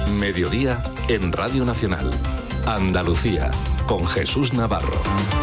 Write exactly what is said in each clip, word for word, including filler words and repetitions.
Mediodía en Radio Nacional. Andalucía, con Jesús Navarro.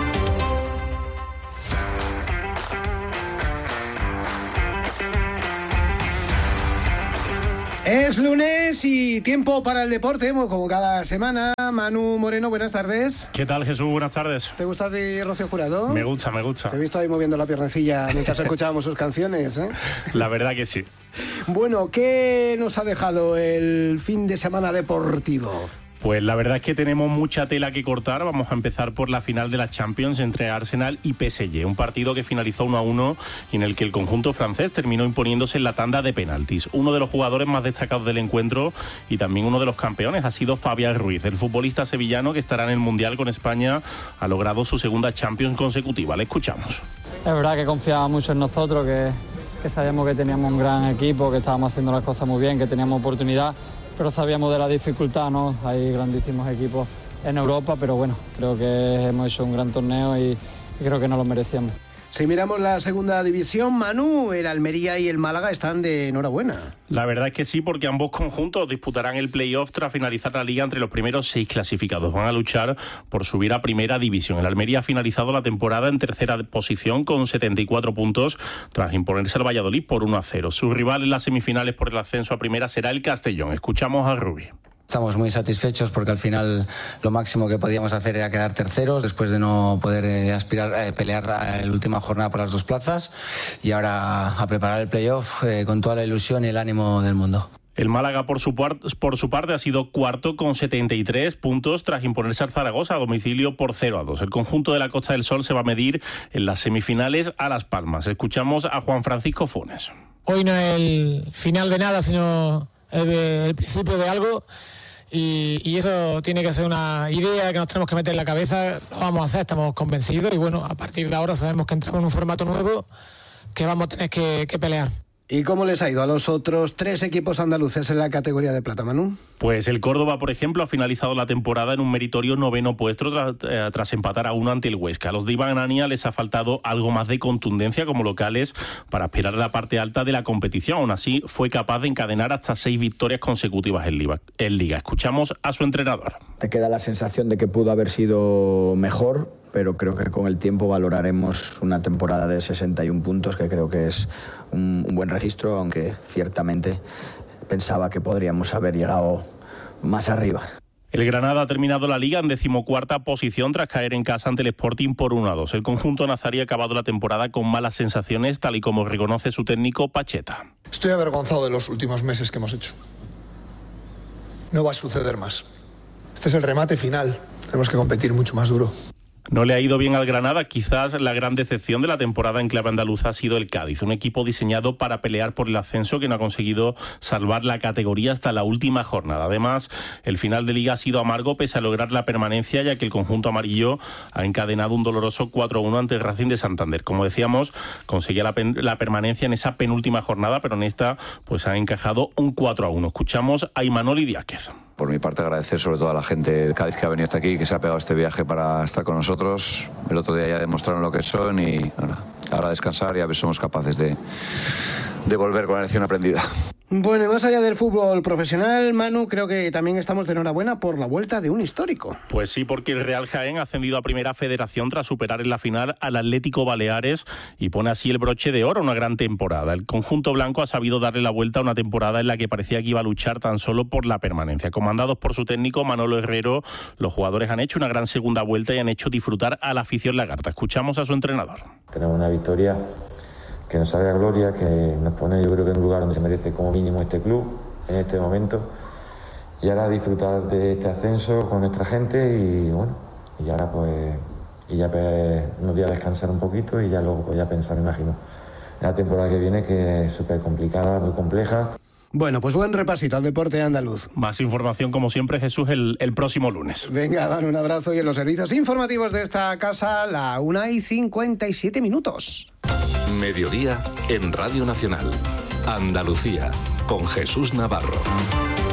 Es lunes y tiempo para el deporte, como cada semana. Manu Moreno, buenas tardes. ¿Qué tal, Jesús? Buenas tardes. ¿Te gusta de Rocío Jurado? Me gusta, me gusta. Te he visto ahí moviendo la piernecilla mientras escuchábamos sus canciones, ¿eh? La verdad que sí. Bueno, ¿qué nos ha dejado el fin de semana deportivo? Pues la verdad es que tenemos mucha tela que cortar. Vamos a empezar por la final de la Champions entre Arsenal y P S G. Un partido que finalizó uno a uno y en el que el conjunto francés terminó imponiéndose en la tanda de penaltis. Uno de los jugadores más destacados del encuentro y también uno de los campeones ha sido Fabián Ruiz. El futbolista sevillano que estará en el Mundial con España ha logrado su segunda Champions consecutiva. Le escuchamos. Es verdad que confiaba mucho en nosotros, que, que sabíamos que teníamos un gran equipo, que estábamos haciendo las cosas muy bien, que teníamos oportunidad. Pero sabíamos de la dificultad, ¿no? Hay grandísimos equipos en Europa, pero bueno, creo que hemos hecho un gran torneo y, y creo que nos lo merecíamos. Si miramos la segunda división, Manu, el Almería y el Málaga están de enhorabuena. La verdad es que sí, porque ambos conjuntos disputarán el play-off tras finalizar la liga entre los primeros seis clasificados. Van a luchar por subir a primera división. El Almería ha finalizado la temporada en tercera posición con setenta y cuatro puntos tras imponerse al Valladolid por uno a cero. Su rival en las semifinales por el ascenso a primera será el Castellón. Escuchamos a Rubí. Estamos muy satisfechos porque al final lo máximo que podíamos hacer era quedar terceros después de no poder eh, aspirar a eh, pelear la última jornada por las dos plazas y ahora a preparar el playoff eh, con toda la ilusión y el ánimo del mundo. El Málaga, por su, par- por su parte, ha sido cuarto con setenta y tres puntos tras imponerse al Zaragoza a domicilio por cero a dos. El conjunto de la Costa del Sol se va a medir en las semifinales a Las Palmas. Escuchamos a Juan Francisco Funes. Hoy no es el final de nada, sino el, el principio de algo. Y, y eso tiene que ser una idea que nos tenemos que meter en la cabeza. Lo vamos a hacer, estamos convencidos y bueno, a partir de ahora sabemos que entramos en un formato nuevo que vamos a tener que, que pelear. ¿Y cómo les ha ido a los otros tres equipos andaluces en la categoría de plata, Manu? Pues el Córdoba, por ejemplo, ha finalizado la temporada en un meritorio noveno puesto tras, eh, tras empatar a uno ante el Huesca. A los de Iván Ania les ha faltado algo más de contundencia como locales para aspirar a la parte alta de la competición. Aún así, fue capaz de encadenar hasta seis victorias consecutivas en Liga. En Liga. Escuchamos a su entrenador. Te queda la sensación de que pudo haber sido mejor, pero creo que con el tiempo valoraremos una temporada de sesenta y uno puntos, que creo que es un, un buen registro, aunque ciertamente pensaba que podríamos haber llegado más arriba. El Granada ha terminado la Liga en decimocuarta posición tras caer en casa ante el Sporting por uno a dos. El conjunto nazarí ha acabado la temporada con malas sensaciones, tal y como reconoce su técnico Pacheta. Estoy avergonzado de los últimos meses que hemos hecho. No va a suceder más. Este es el remate final. Tenemos que competir mucho más duro. No le ha ido bien al Granada. Quizás la gran decepción de la temporada en clave andaluza ha sido el Cádiz, un equipo diseñado para pelear por el ascenso que no ha conseguido salvar la categoría hasta la última jornada. Además, el final de liga ha sido amargo pese a lograr la permanencia, ya que el conjunto amarillo ha encadenado un doloroso cuatro a uno ante el Racing de Santander. Como decíamos, conseguía la, pen- la permanencia en esa penúltima jornada, pero en esta pues ha encajado un cuatro a uno. Escuchamos a Imanol Idiáquez. Por mi parte, agradecer sobre todo a la gente de Cádiz que ha venido hasta aquí, que se ha pegado este viaje para estar con nosotros. El otro día ya demostraron lo que son y bueno, ahora descansar y a ver si somos capaces de, de volver con la lección aprendida. Bueno, y más allá del fútbol profesional, Manu, creo que también estamos de enhorabuena por la vuelta de un histórico. Pues sí, porque el Real Jaén ha ascendido a Primera Federación tras superar en la final al Atlético Baleares y pone así el broche de oro a una gran temporada. El conjunto blanco ha sabido darle la vuelta a una temporada en la que parecía que iba a luchar tan solo por la permanencia. Comandados por su técnico Manolo Herrero, los jugadores han hecho una gran segunda vuelta y han hecho disfrutar a la afición lagarta. Escuchamos a su entrenador. Tenemos una victoria que nos sabe a gloria, que nos pone yo creo que en un lugar donde se merece como mínimo este club en este momento, y ahora disfrutar de este ascenso con nuestra gente y bueno, y ahora pues y ya pues, unos días descansar un poquito y ya luego pues ya pensar, imagino, en la temporada que viene, que es súper complicada, muy compleja. Bueno, pues buen repasito al deporte andaluz. Más información, como siempre, Jesús, el, el próximo lunes. Venga, dan un abrazo y en los servicios informativos de esta casa, la una y cincuenta y siete minutos. Mediodía en Radio Nacional. Andalucía, con Jesús Navarro.